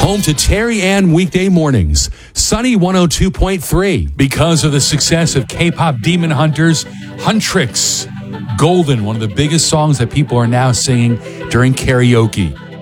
Home to Terry Ann weekday mornings. Sunny 102.3. Because of the success of K-pop Demon Hunters, Huntrix. Golden, one of the biggest songs that people are now singing during karaoke.